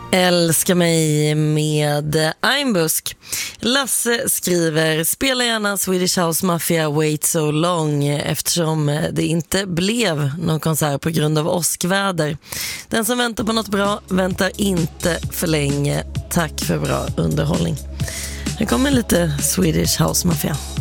Älska mig med Einbusk. Lasse skriver: spela gärna Swedish House Mafia Wait So Long eftersom det inte blev någon konsert på grund av åskväder. Den som väntar på något bra väntar inte för länge. Tack för bra underhållning. Här kommer lite Swedish House Mafia.